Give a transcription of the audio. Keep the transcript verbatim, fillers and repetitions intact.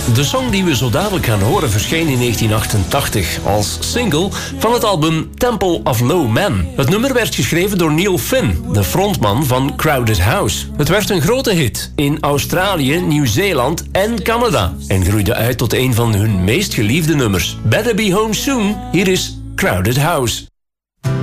De song die we zo dadelijk gaan horen verscheen in negentien achtentachtig als single van het album Temple of Low Man. Het nummer werd geschreven door Neil Finn, de frontman van Crowded House. Het werd een grote hit in Australië, Nieuw-Zeeland en Canada en groeide uit tot een van hun meest geliefde nummers. Better Be Home Soon, hier is Crowded House.